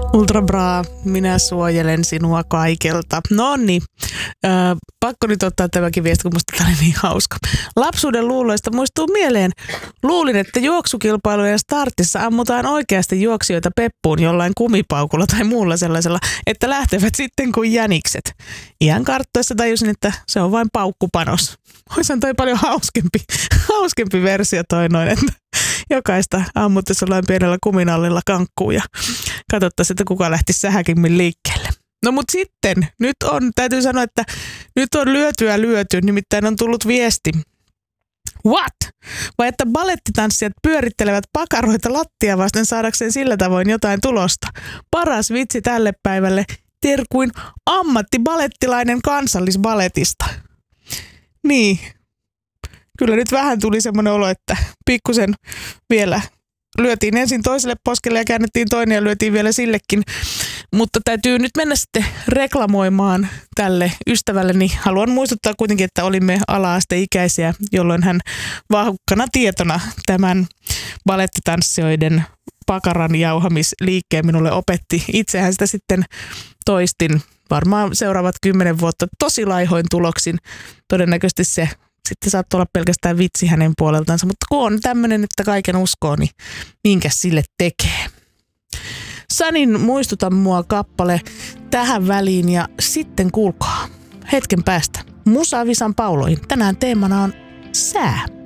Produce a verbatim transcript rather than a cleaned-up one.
Ultra bra, minä suojelen sinua kaikelta. Nonni, äh, pakko nyt ottaa tämäkin viesti, kun musta tämä oli niin hauska. Lapsuuden luuloista muistuu mieleen. Luulin, että juoksukilpailujen startissa ammutaan oikeasti juoksijoita peppuun jollain kumipaukulla tai muulla sellaisella, että lähtevät sitten kuin jänikset. Iän karttoissa tajusin, että se on vain paukkupanos. Oisan toi paljon hauskempi, hauskempi versio toi noin, että jokaista ammuttaisi jollain pienellä kuminallilla kankkuun ja katsottaisiin, että kuka lähtisi sähäkimmin liikkeelle. No mut sitten, nyt on, täytyy sanoa, että nyt on lyötyä lyöty, nimittäin on tullut viesti. What? Vai että balettitanssijat pyörittelevät pakaroita lattia vasten saadakseen sillä tavoin jotain tulosta. Paras vitsi tälle päivälle, terkuin ammattibalettilainen kansallisbaletista. Niin. Kyllä nyt vähän tuli semmoinen olo, että pikkusen vielä lyötiin ensin toiselle poskelle ja käännettiin toinen ja lyötiin vielä sillekin. Mutta täytyy nyt mennä sitten reklamoimaan tälle ystävälleni. Haluan muistuttaa kuitenkin, että olimme ala-asteikäisiä, jolloin hän vahvukkana tietona tämän balettitanssijoiden pakaran jauhamisliikkeen minulle opetti. Itsehän sitä sitten toistin varmaan seuraavat kymmenen vuotta tosi laihoin tuloksin. Todennäköisesti se sitten saattoi olla pelkästään vitsi hänen puoleltansa, mutta kun on tämmöinen, että kaiken uskoo, niin minkä sille tekee. Sanin Muistuta mua kappale tähän väliin ja sitten kuulkaa hetken päästä Musavisan pauloihin. Tänään teemana on sää.